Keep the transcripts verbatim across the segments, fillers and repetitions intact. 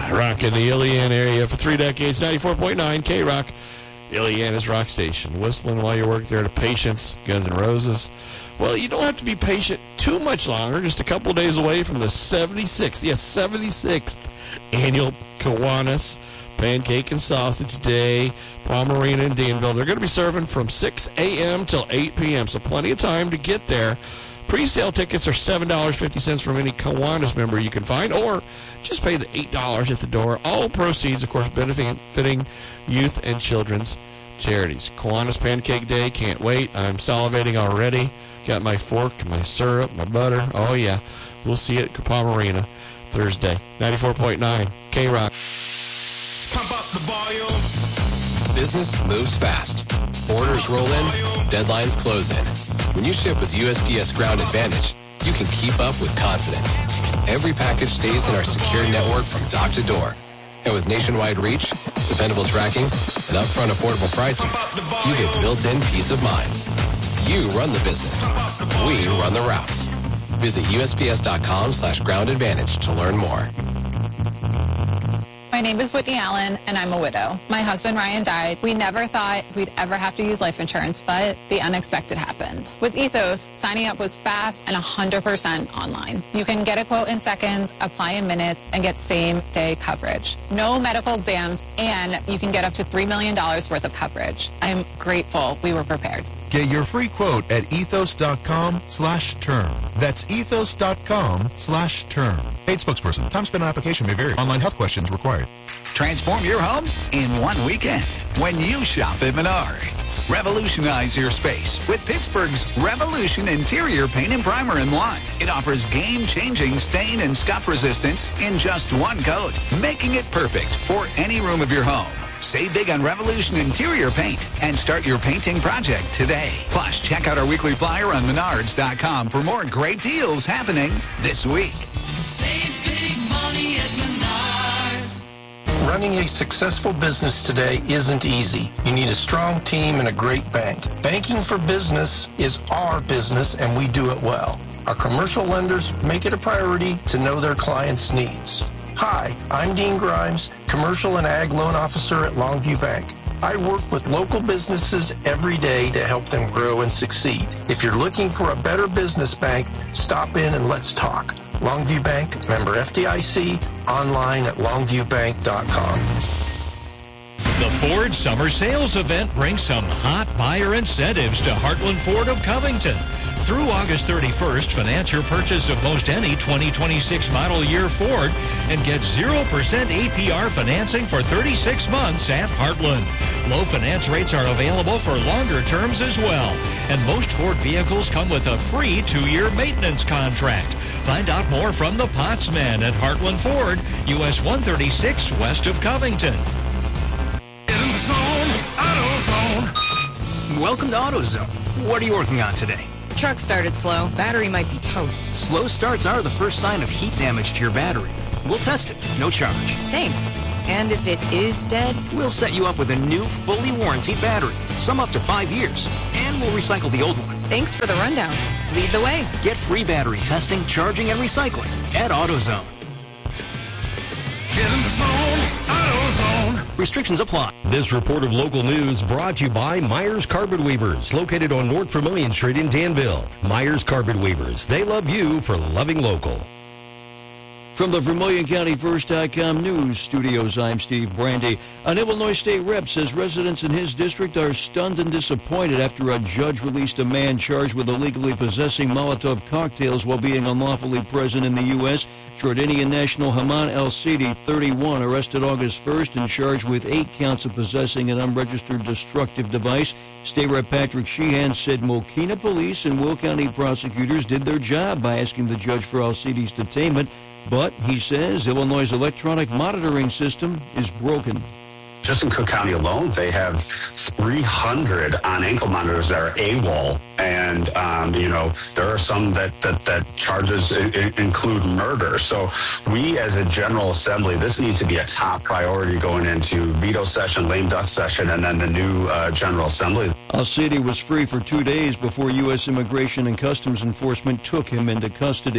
Rocking the Ilian area for three decades, ninety-four point nine K-Rock, Iliana's rock station. Whistling while you work there to Patience, Guns N' Roses. Well, you don't have to be patient too much longer. Just a couple days away from the seventy-sixth, yes, seventy-sixth annual Kiwanis Pancake and Sausage Day, Palm Marina in Danville. They're going to be serving from six a.m. till eight p.m., so plenty of time to get there. Pre-sale tickets are seven dollars and fifty cents from any Kiwanis member you can find, or just pay the eight dollars at the door. All proceeds, of course, benefiting youth and children's charities. Kiwanis Pancake Day, can't wait. I'm salivating already. Got my fork, my syrup, my butter. Oh, yeah. We'll see it at Palm Marina Thursday. ninety-four point nine K-Rock. Pump up the volume. Business moves fast. Orders roll in, deadlines close in. When you ship with U S P S Ground Advantage, you can keep up with confidence. Every package stays in our secure network from dock to door. And with nationwide reach, dependable tracking, and upfront affordable pricing, you get built-in peace of mind. You run the business. We run the routes. Visit U S P S dot com slash ground advantage to learn more. My name is Whitney Allen, and I'm a widow. My husband, Ryan, died. We never thought we'd ever have to use life insurance, but the unexpected happened. With Ethos, signing up was fast and one hundred percent online. You can get a quote in seconds, apply in minutes, and get same-day coverage. No medical exams, and you can get up to three million dollars worth of coverage. I'm grateful we were prepared. Get your free quote at ethos dot com slash term. That's ethos dot com slash term. Paid spokesperson. Time spent on application may vary. Online health questions required. Transform your home in one weekend when you shop at Menards. Revolutionize your space with Pittsburgh's Revolution Interior Paint and Primer in one. It offers game-changing stain and scuff resistance in just one coat, making it perfect for any room of your home. Save big on Revolution Interior Paint and start your painting project today. Plus, check out our weekly flyer on menards dot com for more great deals happening this week. Save big money at Menards. Running a successful business today isn't easy. You need a strong team and a great bank. Banking for business is our business, and we do it well. Our commercial lenders make it a priority to know their clients' needs. Hi, I'm Dean Grimes, Commercial and Ag Loan Officer at Longview Bank. I work with local businesses every day to help them grow and succeed. If you're looking for a better business bank, stop in and let's talk. Longview Bank, member F D I C, online at longview bank dot com. The Ford Summer Sales Event brings some hot buyer incentives to Heartland Ford of Covington. Through August thirty-first, finance your purchase of most any twenty twenty-six model year Ford and get zero percent A P R financing for thirty-six months at Heartland. Low finance rates are available for longer terms as well. And most Ford vehicles come with a free two-year maintenance contract. Find out more from the Potts Men at Heartland Ford, U S one thirty-six west of Covington. Welcome to AutoZone. What are you working on today? Truck started slow. Battery might be toast. Slow starts are the first sign of heat damage to your battery. We'll test it. No charge. Thanks. And if it is dead? We'll set you up with a new, fully warranted battery. Some up to five years. And we'll recycle the old one. Thanks for the rundown. Lead the way. Get free battery testing, charging, and recycling at AutoZone. Get in the zone, AutoZone. Restrictions apply. This report of local news brought to you by Myers Carpet Weavers, located on North Vermillion Street in Danville. Myers Carpet Weavers, they love you for loving local. From the Vermillion County First dot com News Studios, I'm Steve Brandy. An Illinois state rep says residents in his district are stunned and disappointed after a judge released a man charged with illegally possessing Molotov cocktails while being unlawfully present in the U S Jordanian national Haman El-Sidi, thirty-one, arrested August first and charged with eight counts of possessing an unregistered destructive device. State Rep Patrick Sheehan said Mokina police and Will County prosecutors did their job by asking the judge for El-Sidi's detainment. But, he says, Illinois' electronic monitoring system is broken. Just in Cook County alone, they have three hundred on-ankle monitors that are AWOL. And, um, you know, there are some that, that, that charges I- I include murder. So we, as a General Assembly, this needs to be a top priority going into veto session, lame duck session, and then the new uh, General Assembly. El-Sidi was free for two days before U S Immigration and Customs Enforcement took him into custody.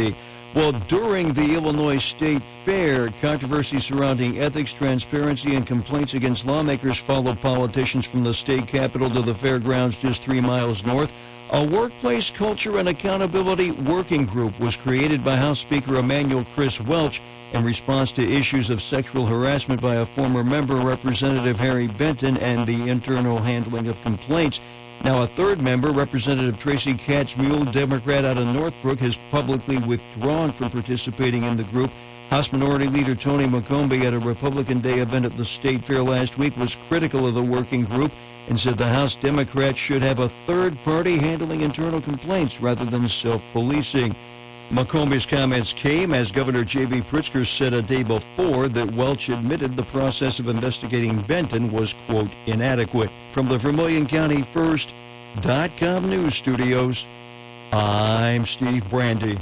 Well, during the Illinois State Fair, controversy surrounding ethics, transparency, and complaints against lawmakers followed politicians from the state capitol to the fairgrounds just three miles north. A workplace culture and accountability working group was created by House Speaker Emanuel Chris Welch in response to issues of sexual harassment by a former member, Representative Harry Benton, and the internal handling of complaints. Now, a third member, Representative Tracy Katz-Mule, Democrat out of Northbrook, has publicly withdrawn from participating in the group. House Minority Leader Tony McCombie at a Republican Day event at the State Fair last week was critical of the working group and said the House Democrats should have a third party handling internal complaints rather than self-policing. McCombie's comments came as Governor J B. Pritzker said a day before that Welch admitted the process of investigating Benton was, quote, inadequate. From the Vermilion County First dot com news studios, I'm Steve Brandy.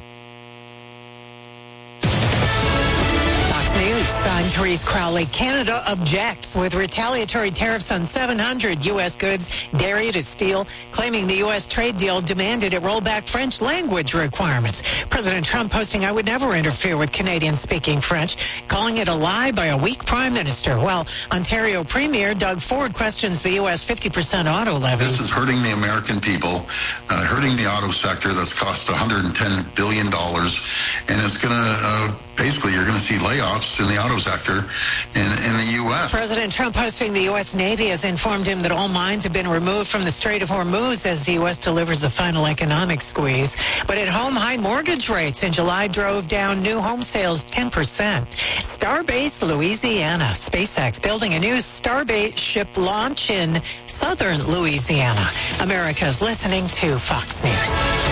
I'm Therese Crowley. Canada objects with retaliatory tariffs on seven hundred U S goods, dairy to steel, claiming the U S trade deal demanded it roll back French language requirements. President Trump posting, "I would never interfere with Canadians speaking French," calling it a lie by a weak prime minister. While Ontario Premier Doug Ford questions the U S fifty percent auto levies. This is hurting the American people, uh, hurting the auto sector that's cost one hundred ten billion dollars, and it's going to... Uh, Basically, you're going to see layoffs in the auto sector in, in the U S. President Trump hosting the U S Navy has informed him that all mines have been removed from the Strait of Hormuz as the U S delivers the final economic squeeze. But at home, high mortgage rates in July drove down new home sales ten percent. Starbase, Louisiana. SpaceX building a new Starbase ship launch in southern Louisiana. America's listening to Fox News.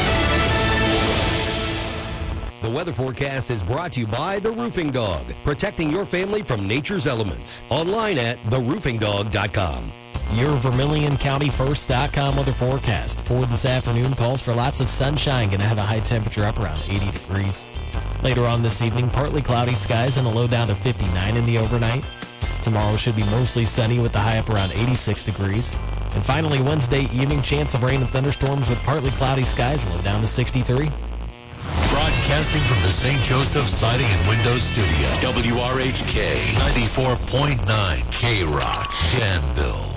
The weather forecast is brought to you by The Roofing Dog, protecting your family from nature's elements. Online at the roofing dog dot com. Your Vermilion County First dot com weather forecast for this afternoon calls for lots of sunshine. Going to have a high temperature up around eighty degrees. Later on this evening, partly cloudy skies and a low down to fifty-nine in the overnight. Tomorrow should be mostly sunny with the high up around eighty-six degrees. And finally, Wednesday evening, chance of rain and thunderstorms with partly cloudy skies, low down to sixty-three. Broadcasting from the Saint Joseph Siding and Windows Studio. W R H K ninety-four point nine K Rock, Danville.